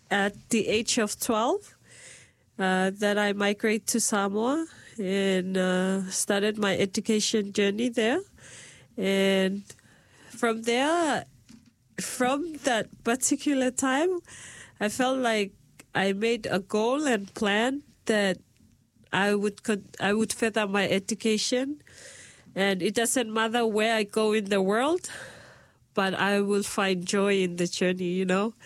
at the age of 12 that I migrated to Samoa and started my education journey there. And from there, from that particular time, I felt like I made a goal and plan that I would further my education, and it doesn't matter where I go in the world, but I will find joy in the journey, you know.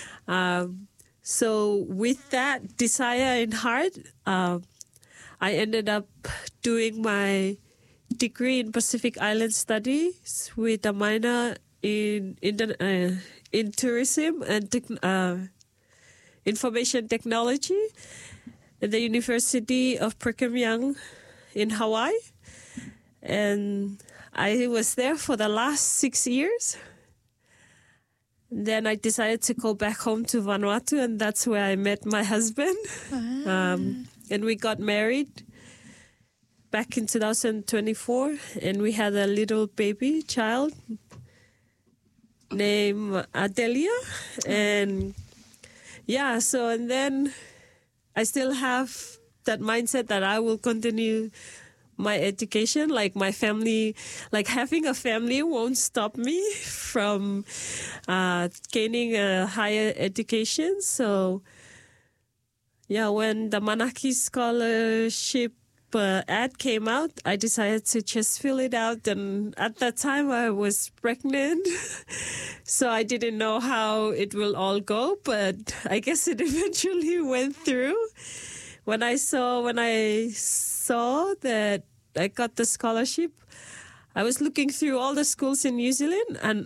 So with that desire in heart, I ended up doing my degree in Pacific Island Studies with a minor in tourism and information technology at the University of Brigham Young in Hawaii. And I was there for the last 6 years. Then I decided to go back home to Vanuatu, and that's where I met my husband. And we got married back in 2024, and we had a little baby child named Adelia. And yeah, so, and then I still have that mindset that I will continue my education. Like my family, like having a family won't stop me from gaining a higher education. So yeah, when the Manaki Scholarship ad came out, I decided to just fill it out. And at that time I was pregnant, so I didn't know how it will all go, but I guess it eventually went through. When I saw that I got the scholarship, I was looking through all the schools in New Zealand, and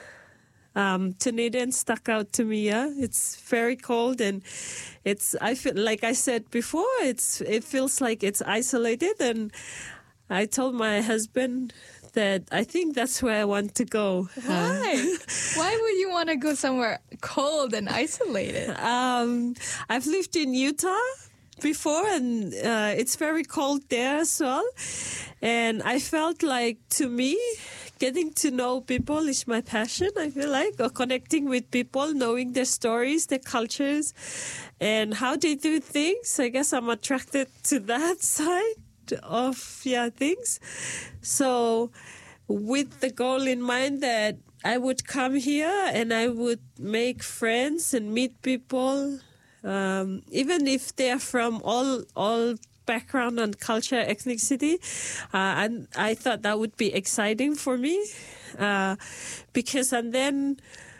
Dunedin stuck out to me. Yeah, it's very cold, and I feel like I said before, it feels like it's isolated. And I told my husband that I think that's where I want to go. Why? Why would you want to go somewhere cold and isolated? I've lived in Utah before, and it's very cold there as well. And I felt like, to me, getting to know people is my passion, I feel like, or connecting with people, knowing their stories, their cultures, and how they do things. I guess I'm attracted to that side of things. So with the goal in mind that I would come here and I would make friends and meet people, even if they're from all background and culture, ethnicity, and I thought that would be exciting for me, because, and then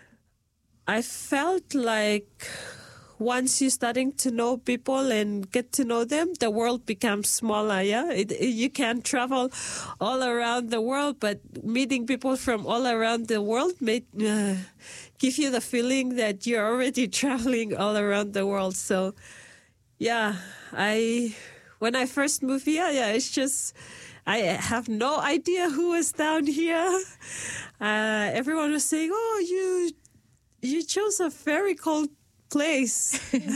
I felt like once you're starting to know people and get to know them, the world becomes smaller. Yeah, you can travel all around the world, but meeting people from all around the world may give you the feeling that you're already traveling all around the world. So, yeah, when I first moved here, it's just, I have no idea who was down here. Everyone was saying, "Oh, you chose a very cold place."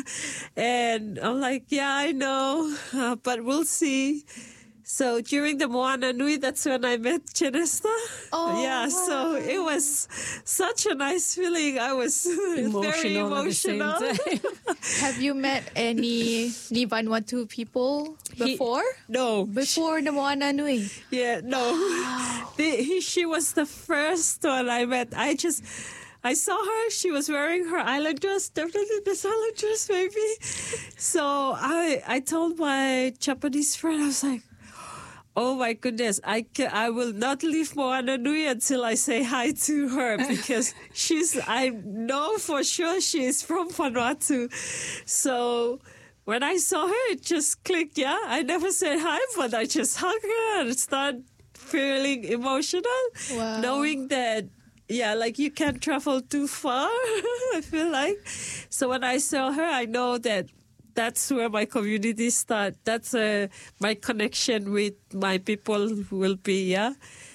And I'm like, yeah, I know, but we'll see. So during the Moana Nui, that's when I met Janesta. Oh, yeah, wow. So it was such a nice feeling. I was very emotional. Have you met any Vanuatu people before? No. Before the Moana Nui? Yeah, no. Wow. She was the first one I met. I saw her. She was wearing her island dress, definitely this island dress, maybe. So I told my Japanese friend, I was like, oh my goodness, I will not leave Moana Nui until I say hi to her, because I know for sure she is from Vanuatu. So when I saw her, it just clicked. Yeah, I never said hi, but I just hugged her and started feeling emotional, wow. knowing that, yeah, like you can't travel too far, I feel like. So when I saw her, I know that that's where my community starts. That's my connection with my people will be, yeah.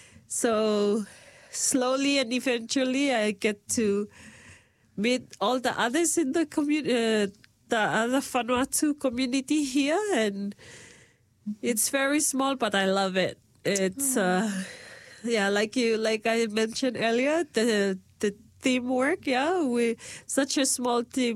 So slowly and eventually I get to meet all the others in the community, the other Vanuatu community here. And it's very small, but I love it. It's... yeah, like I mentioned earlier, the teamwork. Yeah, we're such a small team.